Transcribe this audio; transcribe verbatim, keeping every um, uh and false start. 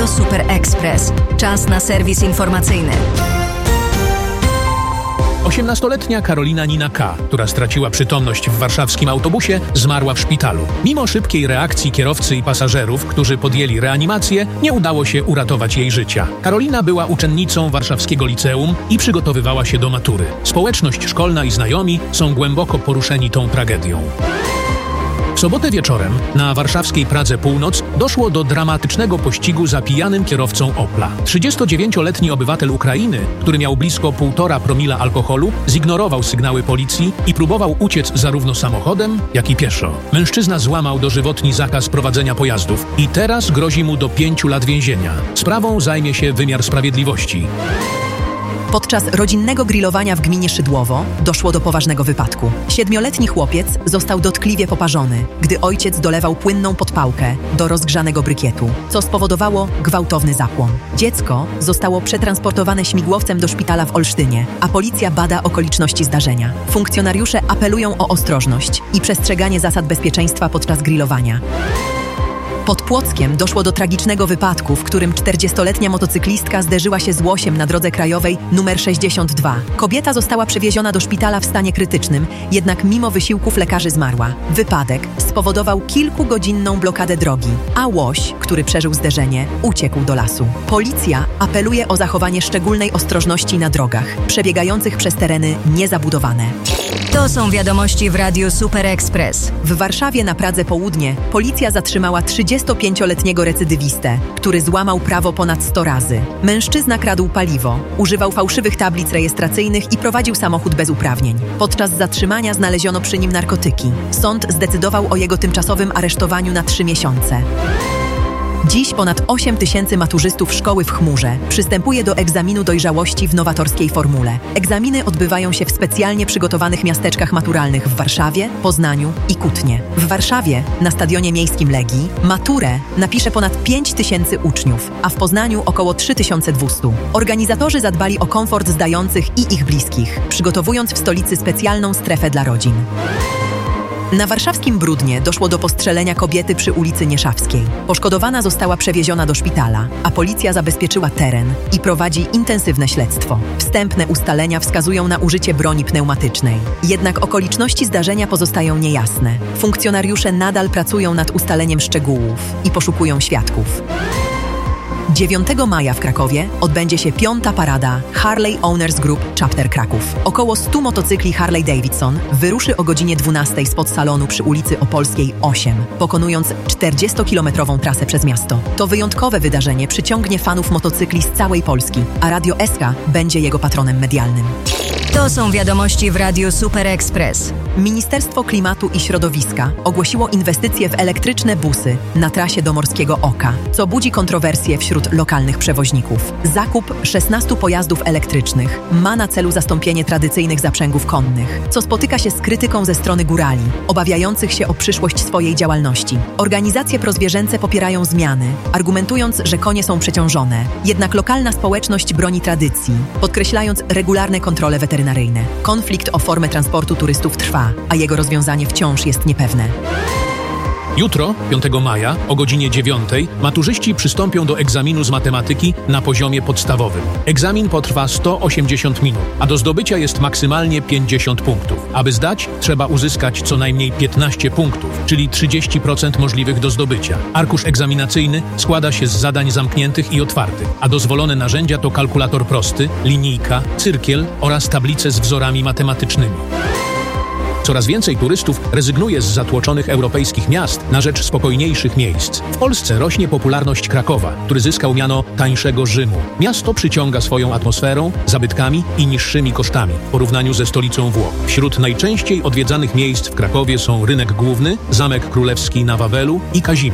Radio Super Express. Czas na serwis informacyjny. osiemnastoletnia Karolina Nina K., która straciła przytomność w warszawskim autobusie, zmarła w szpitalu. Mimo szybkiej reakcji kierowcy i pasażerów, którzy podjęli reanimację, nie udało się uratować jej życia. Karolina była uczennicą warszawskiego liceum i przygotowywała się do matury. Społeczność szkolna i znajomi są głęboko poruszeni tą tragedią. W sobotę wieczorem na warszawskiej Pradze Północ doszło do dramatycznego pościgu za pijanym kierowcą Opla. trzydziestodziewięcioletni obywatel Ukrainy, który miał blisko półtora promila alkoholu, zignorował sygnały policji i próbował uciec zarówno samochodem, jak i pieszo. Mężczyzna złamał dożywotni zakaz prowadzenia pojazdów i teraz grozi mu do pięciu lat więzienia. Sprawą zajmie się wymiar sprawiedliwości. Podczas rodzinnego grillowania w gminie Szydłowo doszło do poważnego wypadku. Siedmioletni chłopiec został dotkliwie poparzony, gdy ojciec dolewał płynną podpałkę do rozgrzanego brykietu, co spowodowało gwałtowny zapłon. Dziecko zostało przetransportowane śmigłowcem do szpitala w Olsztynie, a policja bada okoliczności zdarzenia. Funkcjonariusze apelują o ostrożność i przestrzeganie zasad bezpieczeństwa podczas grillowania. Pod Płockiem doszło do tragicznego wypadku, w którym czterdziestoletnia motocyklistka zderzyła się z łosiem na drodze krajowej numer sześćdziesiąt dwa. Kobieta została przewieziona do szpitala w stanie krytycznym, jednak mimo wysiłków lekarzy zmarła. Wypadek spowodował kilkugodzinną blokadę drogi, a łoś, który przeżył zderzenie, uciekł do lasu. Policja apeluje o zachowanie szczególnej ostrożności na drogach przebiegających przez tereny niezabudowane. To są wiadomości w Radiu Super Express. W Warszawie na Pradze Południe policja zatrzymała trzydziestopięcioletniego recydywistę, który złamał prawo ponad sto razy. Mężczyzna kradł paliwo, używał fałszywych tablic rejestracyjnych i prowadził samochód bez uprawnień. Podczas zatrzymania znaleziono przy nim narkotyki. Sąd zdecydował o jego tymczasowym aresztowaniu na trzy miesiące. Dziś ponad osiem tysięcy maturzystów szkoły w Chmurze przystępuje do egzaminu dojrzałości w nowatorskiej formule. Egzaminy odbywają się w specjalnie przygotowanych miasteczkach maturalnych w Warszawie, Poznaniu i Kutnie. W Warszawie, na stadionie miejskim Legii, maturę napisze ponad pięć tysięcy uczniów, a w Poznaniu około trzy tysiące dwieście. Organizatorzy zadbali o komfort zdających i ich bliskich, przygotowując w stolicy specjalną strefę dla rodzin. Na warszawskim Brudnie doszło do postrzelenia kobiety przy ulicy Nieszawskiej. Poszkodowana została przewieziona do szpitala, a policja zabezpieczyła teren i prowadzi intensywne śledztwo. Wstępne ustalenia wskazują na użycie broni pneumatycznej. Jednak okoliczności zdarzenia pozostają niejasne. Funkcjonariusze nadal pracują nad ustaleniem szczegółów i poszukują świadków. dziewiątego maja w Krakowie odbędzie się piąta parada Harley Owners Group Chapter Kraków. Około stu motocykli Harley Davidson wyruszy o godzinie dwunastej spod salonu przy ulicy Opolskiej osiem, pokonując czterdziestokilometrową trasę przez miasto. To wyjątkowe wydarzenie przyciągnie fanów motocykli z całej Polski, a Radio S K będzie jego patronem medialnym. To są wiadomości w Radiu Super Express. Ministerstwo Klimatu i Środowiska ogłosiło inwestycje w elektryczne busy na trasie do Morskiego Oka, co budzi kontrowersje wśród lokalnych przewoźników. Zakup szesnastu pojazdów elektrycznych ma na celu zastąpienie tradycyjnych zaprzęgów konnych, co spotyka się z krytyką ze strony górali, obawiających się o przyszłość swojej działalności. Organizacje prozwierzęce popierają zmiany, argumentując, że konie są przeciążone. Jednak lokalna społeczność broni tradycji, podkreślając regularne kontrole weterynaryjne. Konflikt o formę transportu turystów trwa, a jego rozwiązanie wciąż jest niepewne. Jutro, piątego maja, o godzinie dziewiątej, maturzyści przystąpią do egzaminu z matematyki na poziomie podstawowym. Egzamin potrwa sto osiemdziesiąt minut, a do zdobycia jest maksymalnie pięćdziesiąt punktów. Aby zdać, trzeba uzyskać co najmniej piętnaście punktów, czyli trzydzieści procent możliwych do zdobycia. Arkusz egzaminacyjny składa się z zadań zamkniętych i otwartych, a dozwolone narzędzia to kalkulator prosty, linijka, cyrkiel oraz tablice z wzorami matematycznymi. Coraz więcej turystów rezygnuje z zatłoczonych europejskich miast na rzecz spokojniejszych miejsc. W Polsce rośnie popularność Krakowa, który zyskał miano tańszego Rzymu. Miasto przyciąga swoją atmosferą, zabytkami i niższymi kosztami w porównaniu ze stolicą Włoch. Wśród najczęściej odwiedzanych miejsc w Krakowie są Rynek Główny, Zamek Królewski na Wawelu i Kazimierz.